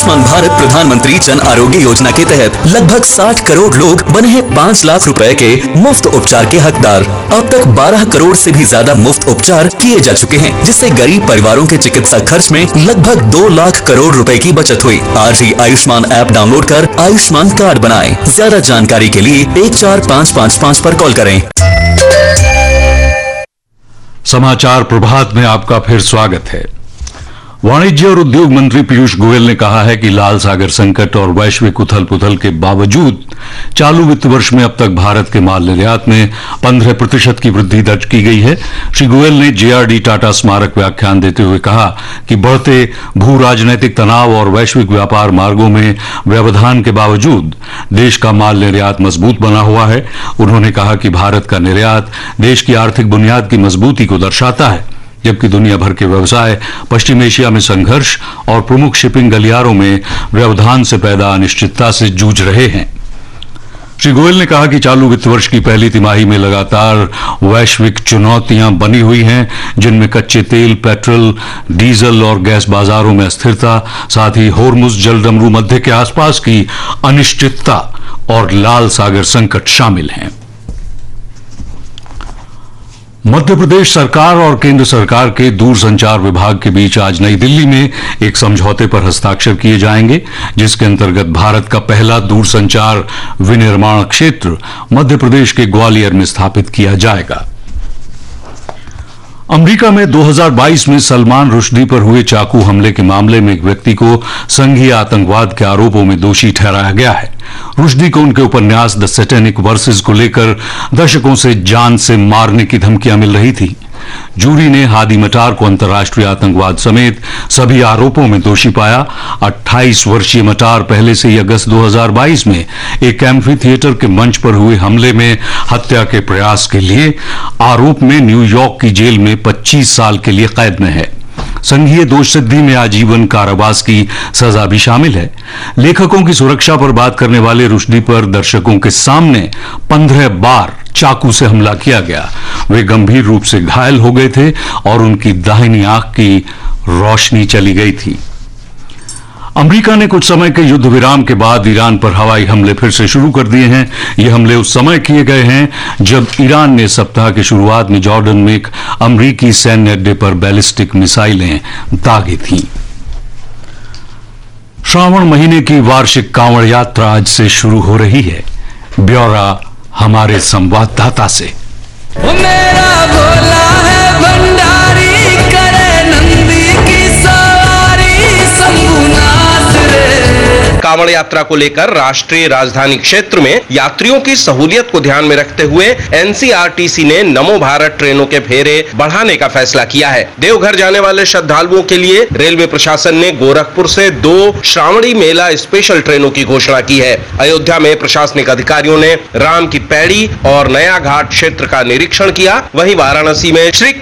आयुष्मान भारत प्रधानमंत्री जन आरोग्य योजना के तहत लगभग 60 करोड़ लोग बने हैं 5 लाख रुपए के मुफ्त उपचार के हकदार। अब तक 12 करोड़ से भी ज्यादा मुफ्त उपचार किए जा चुके हैं, जिससे गरीब परिवारों के चिकित्सा खर्च में लगभग 2 लाख करोड़ रुपए की बचत हुई। आज ही आयुष्मान ऐप डाउनलोड कर आयुष्मान कार्ड बनाएं। ज्यादा जानकारी के लिए 14555 पर कॉल करें। समाचार प्रभात में आपका फिर स्वागत है। वाणिज्य और उद्योग मंत्री पीयूष गोयल ने कहा है कि लाल सागर संकट और वैश्विक उथल पुथल के बावजूद चालू वित्त वर्ष में अब तक भारत के माल निर्यात में 15% की वृद्धि दर्ज की गई है। श्री गोयल ने जेआरडी टाटा स्मारक व्याख्यान देते हुए कहा कि बढ़ते भू राजनैतिक तनाव और वैश्विक व्यापार मार्गों में व्यवधान के बावजूद देश का माल निर्यात मजबूत बना हुआ है। उन्होंने कहा कि भारत का निर्यात देश की आर्थिक बुनियाद की मजबूती को दर्शाता है, जबकि दुनिया भर के व्यवसाय पश्चिम एशिया में संघर्ष और प्रमुख शिपिंग गलियारों में व्यवधान से पैदा अनिश्चितता से जूझ रहे हैं। श्री गोयल ने कहा कि चालू वित्त वर्ष की पहली तिमाही में लगातार वैश्विक चुनौतियां बनी हुई हैं, जिनमें कच्चे तेल, पेट्रोल, डीजल और गैस बाजारों में अस्थिरता, साथ ही होर्मुज जलडमरू मध्य के आसपास की अनिश्चितता और लाल सागर संकट शामिल हैं। मध्य प्रदेश सरकार और केंद्र सरकार के दूरसंचार विभाग के बीच आज नई दिल्ली में एक समझौते पर हस्ताक्षर किए जाएंगे, जिसके अंतर्गत भारत का पहला दूरसंचार विनिर्माण क्षेत्र मध्य प्रदेश के ग्वालियर में स्थापित किया जाएगा। अमेरिका में 2022 में सलमान रुश्दी पर हुए चाकू हमले के मामले में एक व्यक्ति को संघीय आतंकवाद के आरोपों में दोषी ठहराया गया है। रुश्दी को उनके उपन्यास द सैटेनिक वर्सेस को लेकर दशकों से जान से मारने की धमकियां मिल रही थी। जूरी ने हादी मटार को अंतर्राष्ट्रीय आतंकवाद समेत सभी आरोपों में दोषी पाया। 28 वर्षीय मटार पहले से ही अगस्त 2022 में एक एम्फी थिएटर के मंच पर हुए हमले में हत्या के प्रयास के लिए आरोप में न्यूयॉर्क की जेल में 25 साल के लिए कैद में है। संघीय दोष सिद्धि में आजीवन कारावास की सजा भी शामिल है। लेखकों की सुरक्षा पर बात करने वाले रुश्दी पर दर्शकों के सामने 15 बार चाकू से हमला किया गया। वे गंभीर रूप से घायल हो गए थे और उनकी दाहिनी आंख की रोशनी चली गई थी। अमेरिका ने कुछ समय के युद्ध विराम के बाद ईरान पर हवाई हमले फिर से शुरू कर दिए हैं। ये हमले उस समय किए गए हैं जब ईरान ने सप्ताह की शुरुआत में जॉर्डन में एक अमेरिकी सैन्य अड्डे पर बैलिस्टिक मिसाइलें दागी थीं। श्रावण महीने की वार्षिक कांवड़ यात्रा आज से शुरू हो रही है। ब्यौरा हमारे संवाददाता से। मेरा भोला है भंडारी, करे नंदी की सवारी, शंभुनाथ रे। कांवड़ यात्रा को लेकर राष्ट्रीय राजधानी क्षेत्र में यात्रियों की सहूलियत को ध्यान में रखते हुए एनसीआरटीसी ने नमो भारत ट्रेनों के फेरे बढ़ाने का फैसला किया है। देवघर जाने वाले श्रद्धालुओं के लिए रेलवे प्रशासन ने गोरखपुर से 2 श्रावणी मेला स्पेशल ट्रेनों की घोषणा की है। अयोध्या में प्रशासनिक अधिकारियों ने राम की पैड़ी और नया घाट क्षेत्र का निरीक्षण किया। वहीं वाराणसी में श्री